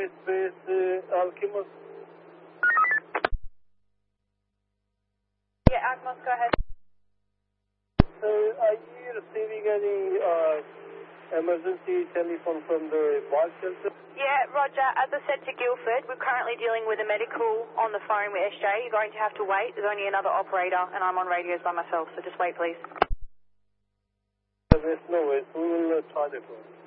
Space Alchemist. Yeah, Alchemist, go ahead. Are you receiving any emergency telephone from the bar shelter? Yeah, Roger. As I said to Guildford, we're currently dealing with a medical on the phone with SJ. You're going to have to wait. There's only another operator, and I'm on radios by myself, so just wait, please. There's no way. We will try the phone.